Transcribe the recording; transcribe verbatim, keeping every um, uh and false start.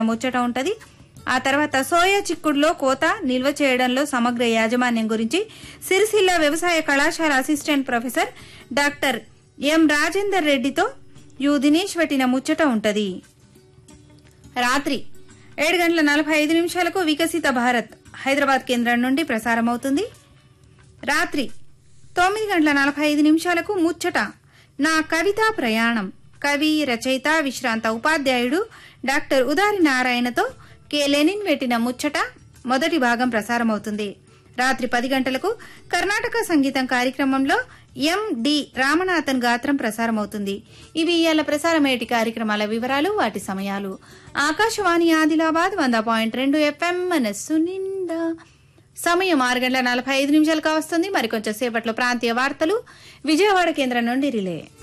ముచ్చట ఉంటది. ఆ తర్వాత సోయా చిక్కుడులో కోత నిల్వ చేయడంలో సమగ్ర యాజమాన్యం గురించి సిరిసిల్ల వ్యవసాయ కళాశాల assistant professor doctor M Rajender రెడ్డితో యు దినేష్ పెట్టిన ముచ్చట ఉంటది. రాత్రి ఏడు గంటల నలభై ఐదు నిమిషాలకు వికసిత భారత్ హైదరాబాద్ కేంద్రం నుండి ప్రసారమవుతుంది. రాత్రి తొమ్మిది గంటల నలభై ఐదు నిమిషాలకు ముచ్చట నా కవితా ప్రయాణం కవి రచయిత విశ్రాంత ఉపాధ్యాయుడు డాక్టర్ ఉదారి నారాయణతో కె లెనిన్ పెట్టిన ముచ్చట మొదటి భాగం ప్రసారమవుతుంది. రాత్రి పది గంటలకు కర్ణాటక సంగీతం కార్యక్రమంలో ఎం డి రామనాథన్ గాత్రం ప్రసారమవుతుంది. ఇవి ఇవాళ ప్రసారమయ్యేటి కార్యక్రమాల వివరాలు, వాటి సమయాలు. ఆకాశవాణి ఆదిలాబాద్ వంద పాయింట్ రెండు ఎఫ్ఎం మనస్సు నిండా. సమయం ఆరు గంటల నలభై ఐదు నిమిషాలు కావస్తుంది. మరికొంచెం సేపట్లో ప్రాంతీయ వార్తలు విజయవాడ కేంద్రం నుండి రిలే.